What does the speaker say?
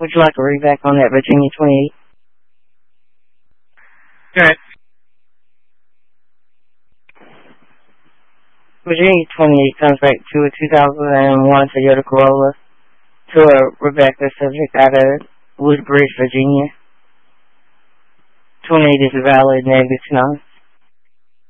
Would you like to read back on that Virginia 28? Good. Virginia 28 comes back to a 2001 Toyota Corolla to a Rebecca subject out of Woodbridge, Virginia. 28 is valid, negative 9.